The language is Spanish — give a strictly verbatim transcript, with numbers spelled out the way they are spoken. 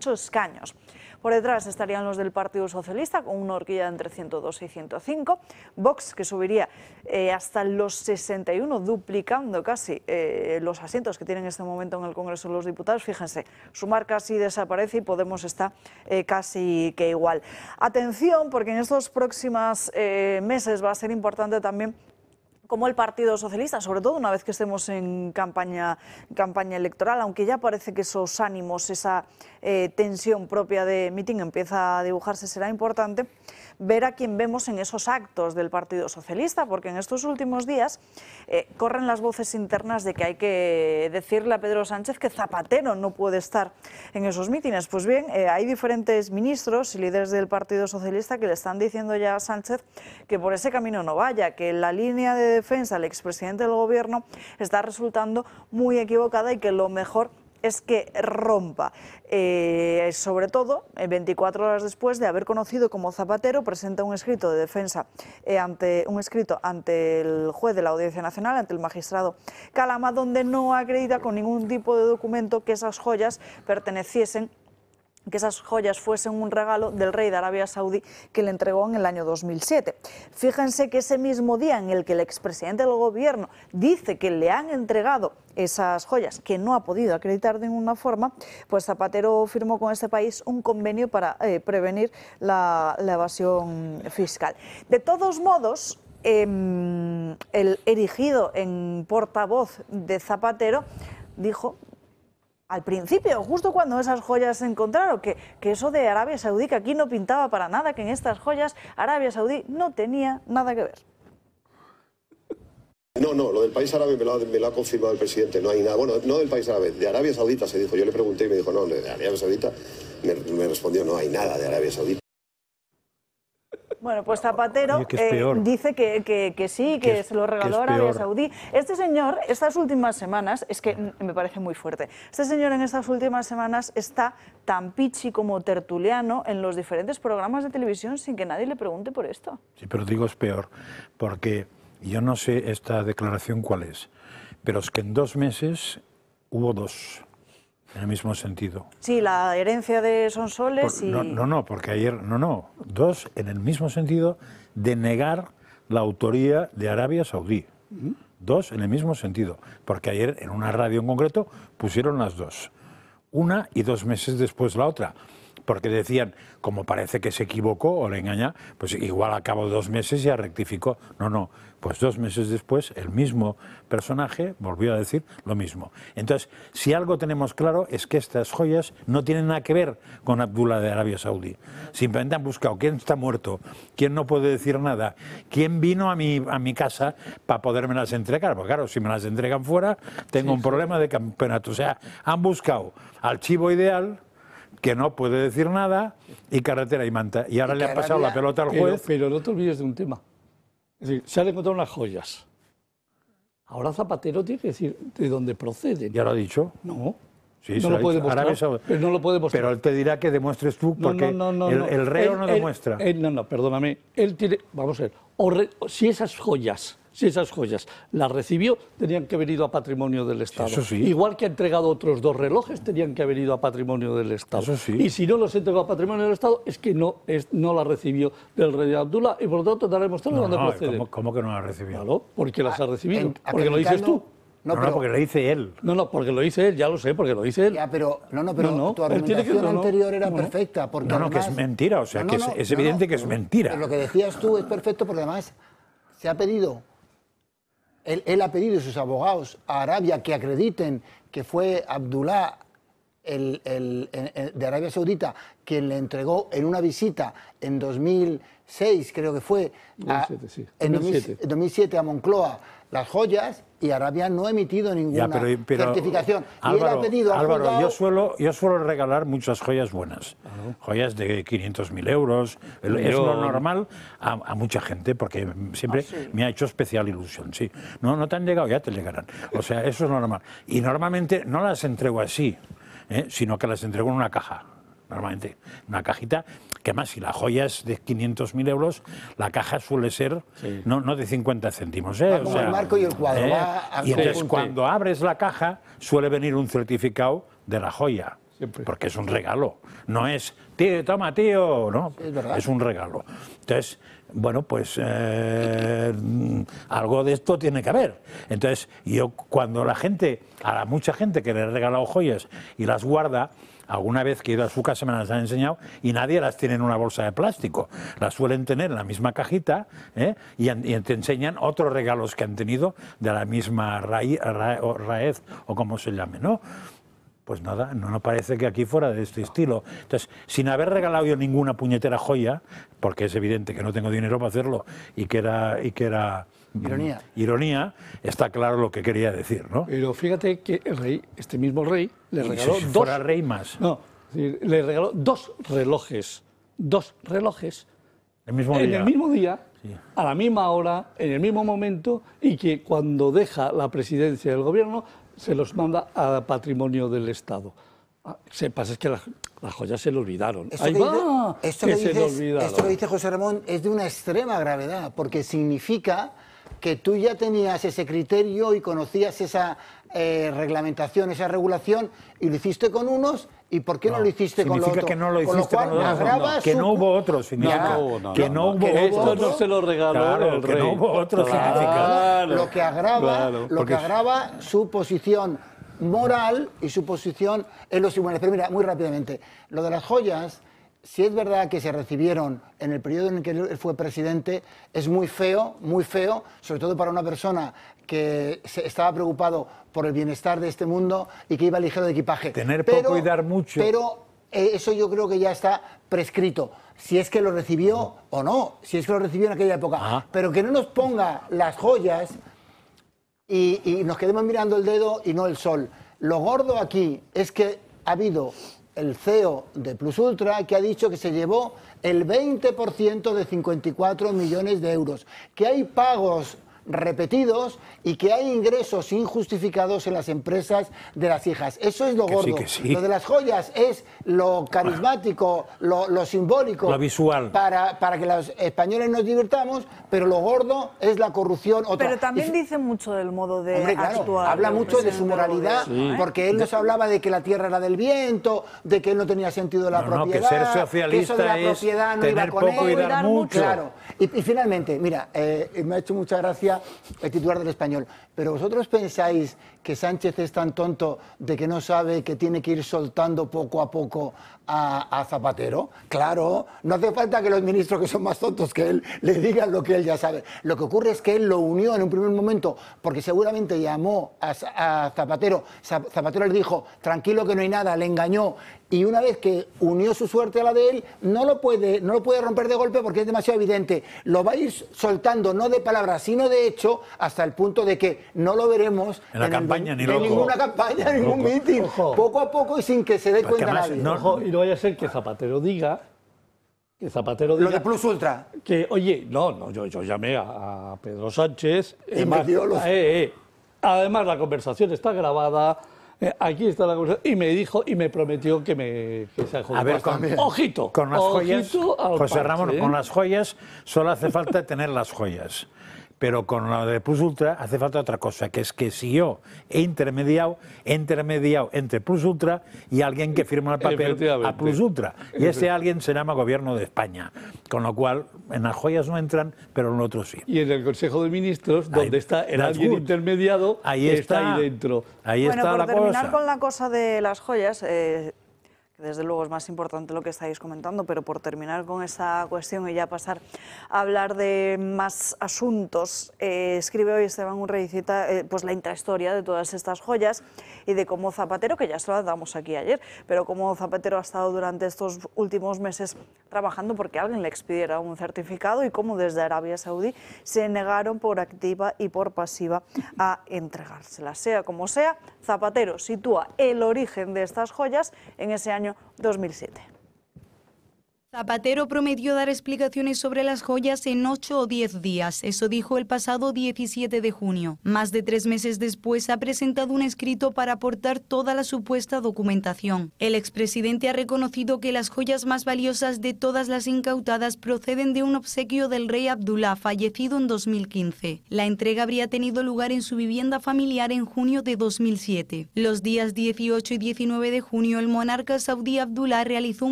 ocho escaños. Por detrás estarían los del Partido Socialista, con una horquilla entre ciento dos y ciento cinco. Vox, que subiría eh, hasta los sesenta y uno, duplicando casi eh, los asientos que tienen en este momento en el Congreso de los Diputados. Fíjense, Sumar casi desaparece y Podemos está eh, casi que igual. Atención, porque en estos próximos eh, meses va a ser importante también como el Partido Socialista, sobre todo una vez que estemos en campaña, campaña electoral, aunque ya parece que esos ánimos, esa eh, tensión propia de mitin empieza a dibujarse, será importante ver a quién vemos en esos actos del Partido Socialista, porque en estos últimos días eh, corren las voces internas de que hay que decirle a Pedro Sánchez que Zapatero no puede estar en esos mítines. Pues bien, eh, hay diferentes ministros y líderes del Partido Socialista que le están diciendo ya a Sánchez que por ese camino no vaya, que la línea de defensa del expresidente del Gobierno está resultando muy equivocada y que lo mejor es que rompa, eh, sobre todo veinticuatro horas después de haber conocido cómo Zapatero presenta un escrito de defensa, eh, ante un escrito ante el juez de la Audiencia Nacional, ante el magistrado Calama, donde no acredita con ningún tipo de documento que esas joyas perteneciesen que esas joyas fuesen un regalo del rey de Arabia Saudí que le entregó en el año dos mil siete. Fíjense que ese mismo día en el que el expresidente del Gobierno dice que le han entregado esas joyas que no ha podido acreditar de ninguna forma, pues Zapatero firmó con este país un convenio para eh, prevenir la, la evasión fiscal. De todos modos, eh, el erigido en portavoz de Zapatero dijo al principio, justo cuando esas joyas se encontraron, que, que eso de Arabia Saudí, que aquí no pintaba para nada, que en estas joyas Arabia Saudí no tenía nada que ver. No, no, lo del país árabe me lo, ha, me lo ha confirmado el presidente, no hay nada. Bueno, no del país árabe, de Arabia Saudita se dijo. Yo le pregunté y me dijo, no, de Arabia Saudita. Me, me respondió, no hay nada de Arabia Saudita. Bueno, pues Zapatero Oye, que eh, dice que, que, que sí, que, que es, se lo regaló a Arabia Saudí. Este señor, estas últimas semanas, es que me parece muy fuerte, este señor en estas últimas semanas está tan pichi como tertuliano en los diferentes programas de televisión sin que nadie le pregunte por esto. Sí, pero digo es peor, porque yo no sé esta declaración cuál es, pero es que en dos meses hubo dos. En el mismo sentido. Sí, la herencia de Sonsoles Por, y... No, no, no, porque ayer... No, no. Dos en el mismo sentido de negar la autoría de Arabia Saudí. Uh-huh. Dos en el mismo sentido. Porque ayer en una radio en concreto pusieron las dos. Una y dos meses después la otra. Porque decían, como parece que se equivocó o le engaña, pues igual a cabo de dos meses ya rectificó. No, no, pues dos meses después el mismo personaje volvió a decir lo mismo. Entonces, si algo tenemos claro es que estas joyas no tienen nada que ver con Abdullah de Arabia Saudí. Simplemente han buscado quién está muerto, quién no puede decir nada, quién vino a mi, a mi casa para podérmelas entregar. Porque claro, si me las entregan fuera, tengo sí, un sí. problema de campeonato. O sea, han buscado al chivo ideal, que no puede decir nada, y carretera y manta. Y ahora y le ha pasado la pelota al juez. Pero, pero no te olvides de un tema. Es decir, se han encontrado unas joyas. Ahora Zapatero tiene que decir de dónde proceden. ¿Ya lo ha dicho? No. Sí, no lo puede mostrar, pero no lo puede mostrar. Pero él te dirá que demuestres tú, porque no, no, no, no, el, el reo él, no demuestra. Él, él, no, no, perdóname. Él tiene, vamos a ver, o re, si esas joyas... Si esas joyas las recibió, tenían que haber ido a patrimonio del Estado. Eso sí. Igual que ha entregado otros dos relojes, tenían que haber ido a patrimonio del Estado. Eso sí. Y si no los entregó a patrimonio del Estado, es que no, es, no la recibió del rey de Abdullah y por lo tanto dará demostrado no, dónde no, procede. ¿cómo, ¿Cómo que no la recibió? Claro, porque las ha recibido. En, porque lo dices tú. No, no, pero, no, porque lo dice él. No, no, porque lo dice él, ya lo sé, porque lo dice él. Ya, pero, no, no, pero no, no, tu argumentación que, anterior no, era no, perfecta. Porque no, no, además, que es mentira, o sea, no, no, que es, es evidente que es mentira. Pero lo que decías tú es perfecto porque además se ha pedido... Él, él ha pedido a sus abogados a Arabia que acrediten que fue Abdullah el, el, el, de Arabia Saudita quien le entregó en una visita en dos mil seis, creo que fue, a, dos mil siete, sí. en dos mil siete. dos mil siete a Moncloa las joyas y Arabia no ha emitido ninguna ya, pero, pero, certificación. Álvaro, y él ha pedido Álvaro, juzgado... yo, suelo, yo suelo regalar muchas joyas buenas, uh-huh. joyas de quinientos mil euros, yo... es lo normal a, a mucha gente, porque siempre ah, sí. me ha hecho especial ilusión. Sí. No, no te han llegado, ya te llegarán. O sea, eso es lo normal. Y normalmente no las entrego así, ¿eh? sino que las entrego en una caja. Normalmente, una cajita, que además si la joya es de quinientos mil euros, la caja suele ser sí. no, no de cincuenta céntimos. ¿eh? Va o sea, el marco y el cuadro. ¿eh? Va a y entonces sí. cuando abres la caja suele venir un certificado de la joya. Siempre. porque es un regalo. No es, tío, toma, tío, no, Es verdad. es un regalo. Entonces, bueno, pues eh, algo de esto tiene que haber. Entonces, yo cuando la gente, a la mucha gente que le he regalado joyas y las guarda, alguna vez que he ido a su casa me las han enseñado y nadie las tiene en una bolsa de plástico. Las suelen tener en la misma cajita, ¿eh? y, y te enseñan otros regalos que han tenido de la misma raíz, ra, o raíz o como se llame, ¿no? Pues nada, no nos parece que aquí fuera de este estilo. Entonces, sin haber regalado yo ninguna puñetera joya, porque es evidente que no tengo dinero para hacerlo y que era... Y que era Ironía. Ironía, está claro lo que quería decir, ¿no? Pero fíjate que el rey, este mismo rey, le Y regaló si dos... fuera rey más. No, es decir, le regaló dos relojes, dos relojes El mismo en día. el mismo día, Sí. a la misma hora, en el mismo momento, y que cuando deja la presidencia del gobierno se los manda a patrimonio del Estado. Ah, se pasa es que las, las joyas se le olvidaron. Esto Ahí que, va, dice, esto, que que se le dices- olvidaron. esto que dice José Ramón es de una extrema gravedad, porque significa que tú ya tenías ese criterio y conocías esa eh, reglamentación, esa regulación, y lo hiciste con unos, ¿y por qué no, lo hiciste con los significa otros? que no lo Con hiciste cual con los otros, agrava no, que su- no hubo otros, significa No, no, que no, no hubo que otros. hubo Esto no se lo regaló Claro, el que rey. no hubo otros, Claro. significa. Lo que agrava, Claro, lo porque que es- agrava su posición moral y su posición en los tribunales. Pero mira, muy rápidamente, lo de las joyas, si es verdad que se recibieron en el periodo en el que él fue presidente, es muy feo, muy feo, sobre todo para una persona que se estaba preocupado por el bienestar de este mundo y que iba ligero de equipaje. Tener poco y dar mucho. Pero eh, eso yo creo que ya está prescrito. Si es que lo recibió o no, si es que lo recibió en aquella época. Ajá. Pero que no nos ponga las joyas y, y nos quedemos mirando el dedo y no el sol. Lo gordo aquí es que ha habido el C E O de Plus Ultra que ha dicho que se llevó el veinte por ciento de cincuenta y cuatro millones de euros, que hay pagos repetidos y que hay ingresos injustificados en las empresas de las hijas. Eso es lo Que sí, gordo. que sí. Lo de las joyas es lo carismático, lo, lo simbólico. Lo visual. Para, para que los españoles nos divirtamos, pero lo gordo es la corrupción. Otra. Pero también Y- dice mucho del modo de Hombre, claro, actuar. habla del mucho de su presidente del moralidad, gobierno, ¿eh? porque él nos hablaba de que la tierra era del viento, de que él no tenía sentido de la No, no, que propiedad, ser que socialista eso de la es propiedad no tener iba con poco él. y dar mucho. Claro. Y, y finalmente, mira, eh, me ha hecho mucha gracia el titular del Español, pero vosotros pensáis que Sánchez es tan tonto de que no sabe que tiene que ir soltando poco a poco a, a Zapatero. Claro, no hace falta que los ministros que son más tontos que él le digan lo que él ya sabe. Lo que ocurre es que él lo unió en un primer momento porque seguramente llamó a, a Zapatero. Zapatero le dijo, tranquilo que no hay nada, le engañó. Y una vez que unió su suerte a la de él, no lo puede, no lo puede romper de golpe porque es demasiado evidente. Lo va a ir soltando, no de palabras, sino de hecho, hasta el punto de que no lo veremos En la el- campaña, ni en loco. ninguna campaña, en ningún Loco. mitin. Ojo. Poco a poco y sin que se dé Porque cuenta además, nadie. no- Ojo, y no vaya a ser que Zapatero diga, que Zapatero Lo diga de Plus Ultra. que, oye, no, no, yo, yo llamé a, a Pedro Sánchez. Y además, me dio los- eh, eh, además, la conversación está grabada. eh, aquí está la conversación. Y me dijo y me prometió que me que se A ver, con, ojito. con las joyas, ojito al José parche, Ramón, ¿eh? con las joyas solo hace falta tener las joyas. Pero con lo de Plus Ultra hace falta otra cosa, que es que si yo he intermediado, he intermediado entre Plus Ultra y alguien que firma el papel Efectivamente. a Plus Ultra. Y ese alguien se llama Gobierno de España. Con lo cual, en las joyas no entran, pero en lo otro sí. Y en el Consejo de Ministros, Ahí, donde está el that's alguien good. intermediado, Ahí que está, ahí dentro. Ahí Bueno, está por la terminar cosa. con la cosa de las joyas, eh, que desde luego es más importante lo que estáis comentando, pero por terminar con esa cuestión y ya pasar a hablar de más asuntos, eh, escribe hoy Esteban Urrey y cita eh, pues la intrahistoria de todas estas joyas y de cómo Zapatero, que ya se lo damos aquí ayer, pero cómo Zapatero ha estado durante estos últimos meses trabajando porque alguien le expidiera un certificado y cómo desde Arabia Saudí se negaron por activa y por pasiva a entregárselas. Sea como sea, Zapatero sitúa el origen de estas joyas en ese año dos mil siete. Zapatero prometió dar explicaciones sobre las joyas en ocho o diez días. Eso dijo el pasado diecisiete de junio. Más de tres meses después ha presentado un escrito para aportar toda la supuesta documentación. El expresidente ha reconocido que las joyas más valiosas de todas las incautadas proceden de un obsequio del rey Abdulá, fallecido en dos mil quince. La entrega habría tenido lugar en su vivienda familiar en junio de dos mil siete. Los días dieciocho y diecinueve de junio, el monarca saudí Abdulá realizó un